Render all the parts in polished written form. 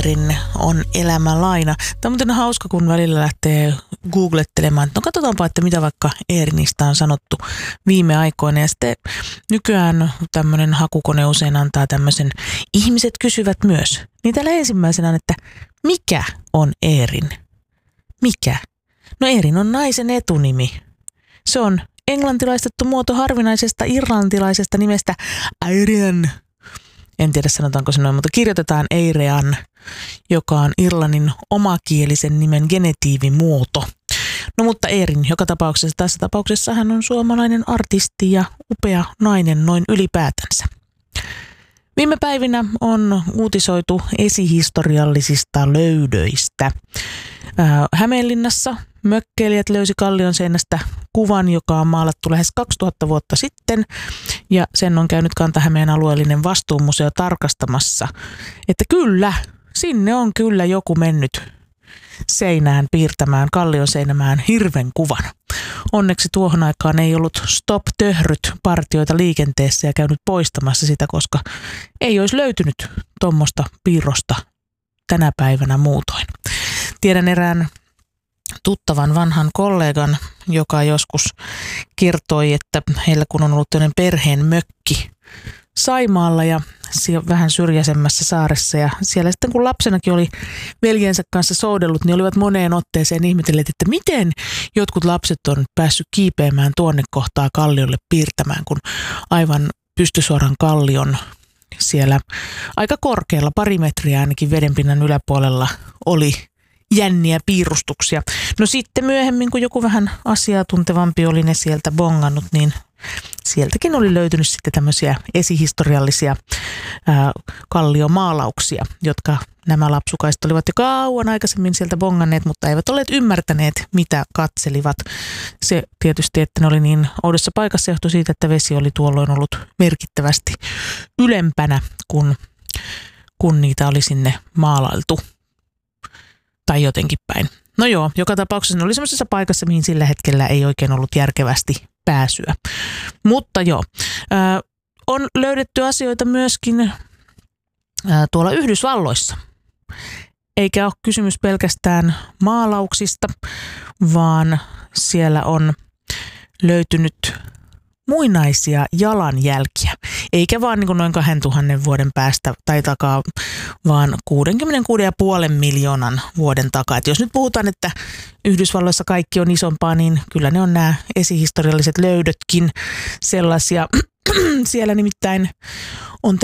Eerin on elämä laina. Tämä on muuten hauska, kun välillä lähtee googlettelemaan, että no katsotaanpa, että mitä vaikka Eerinistä on sanottu viime aikoina. Ja sitten nykyään tämmöinen hakukone usein antaa tämmöisen ihmiset kysyvät myös. Niin täällä ensimmäisenä on, että mikä on Eerin? Mikä? No Eerin on naisen etunimi. Se on englantilaistettu muoto harvinaisesta irlantilaisesta nimestä Airian. En tiedä sanotaanko se noin, mutta kirjoitetaan Eirean, joka on Irlannin omakielisen nimen genetiivimuoto. No mutta Eerin joka tapauksessa, tässä tapauksessa hän on suomalainen artisti ja upea nainen noin ylipäätänsä. Viime päivinä on uutisoitu esihistoriallisista löydöistä. Hämeenlinnassa mökkeilijät löysi kallion seinästä kuvan, joka on maalattu lähes 2000 vuotta sitten, ja sen on käynyt Kanta-Hämeen alueellinen vastuumuseo tarkastamassa, että kyllä, sinne on kyllä joku mennyt seinään piirtämään, kallion seinämään hirven kuvan. Onneksi tuohon aikaan ei ollut stop töhryt partioita liikenteessä ja käynyt poistamassa sitä, koska ei olisi löytynyt tuommoista piirrosta tänä päivänä muutoin. Tiedän erään tuttavan vanhan kollegan, joka joskus kertoi, että heillä kun on ollut tämmöinen perheen mökki Saimaalla ja vähän syrjäisemmässä saaressa, ja siellä sitten kun lapsenakin oli veljensä kanssa soudellut, niin olivat moneen otteeseen ihmetelleet, että miten jotkut lapset on päässyt kiipeämään tuonne kohtaa kalliolle piirtämään, kun aivan pystysuoran kallion siellä aika korkealla, 2 metriä ainakin vedenpinnan yläpuolella oli jänniä piirustuksia. No sitten myöhemmin, kun joku vähän asiantuntevampi oli ne sieltä bongannut, niin sieltäkin oli löytynyt sitten tämmöisiä esihistoriallisia kalliomaalauksia, jotka nämä lapsukaiset olivat jo kauan aikaisemmin sieltä bonganneet, mutta eivät olleet ymmärtäneet, mitä katselivat. Se tietysti, että ne oli niin oudossa paikassa, johtui siitä, että vesi oli tuolloin ollut merkittävästi ylempänä, kun niitä oli sinne maalailtu. Tai jotenkin päin. No joo, joka tapauksessa ne oli semmoisessa paikassa, mihin sillä hetkellä ei oikein ollut järkevästi pääsyä. Mutta joo, on löydetty asioita myöskin tuolla Yhdysvalloissa. Eikä ole kysymys pelkästään maalauksista, vaan siellä on löytynyt muinaisia jalanjälkiä. Eikä vaan niin kuin noin 2000 vuoden päästä tai takaa, vaan 66,5 miljoonan vuoden takaa. Et jos nyt puhutaan, että Yhdysvalloissa kaikki on isompaa, niin kyllä ne on nämä esihistorialliset löydötkin sellaisia. Siellä nimittäin on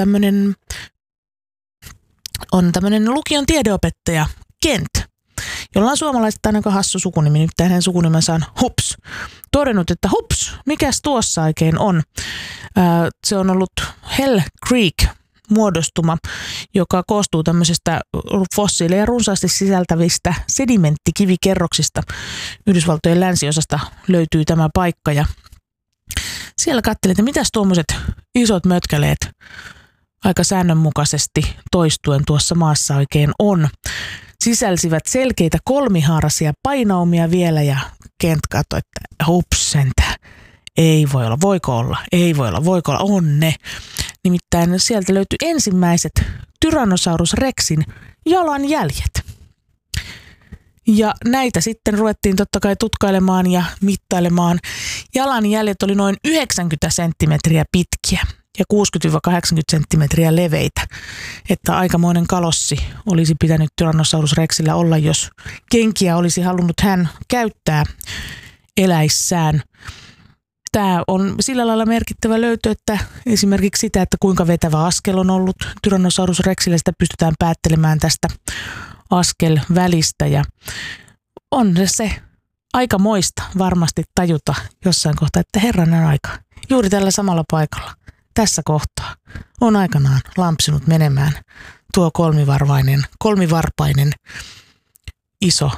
tämmöinen lukion tiedeopettaja Kent, jolla on suomalaisista aika hassu sukunimi, nimittäin hänen sukunimensä on Hups. Todennut, että hups, mikäs tuossa oikein on? Se on ollut Hell Creek-muodostuma, joka koostuu tämmöisestä fossiileja runsaasti sisältävistä sedimenttikivikerroksista. Yhdysvaltojen länsiosasta löytyy tämä paikka, ja siellä katselin, että mitäs tuommoiset isot mötkäleet aika säännönmukaisesti toistuen tuossa maassa oikein on. Sisälsivät selkeitä kolmihaaraisia painaumia vielä, ja Kent katsoi, että hups sentään, ei voi olla, voiko olla, ei voi olla, voiko olla, on ne. Nimittäin sieltä löytyi ensimmäiset Tyrannosaurus Rexin jalanjäljet. Ja näitä sitten ruvettiin totta kai tutkailemaan ja mittailemaan. Jalanjäljet oli noin 90 senttimetriä pitkiä ja 60-80 senttimetriä leveitä. Että aikamoinen kalossi olisi pitänyt Tyrannosaurus Rexillä olla, jos kenkiä olisi halunnut hän käyttää eläissään. Tämä on sillä lailla merkittävä löytö, että esimerkiksi sitä, että kuinka vetävä askel on ollut Tyrannosaurus Rexillä, sitä pystytään päättelemään tästä askelvälistä. Ja on se aika moista varmasti tajuta jossain kohtaa, että herranen aika, juuri tällä samalla paikalla, tässä kohtaa, on aikanaan lampsinut menemään tuo kolmivarpainen iso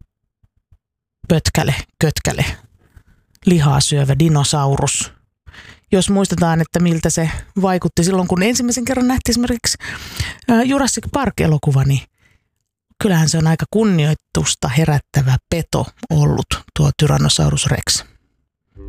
kötkäle, lihaa syövä dinosaurus. Jos muistetaan, että miltä se vaikutti silloin, kun ensimmäisen kerran nähtiin esimerkiksi Jurassic Park-elokuva, niin kyllähän se on aika kunnioitusta herättävä peto ollut tuo Tyrannosaurus Rex.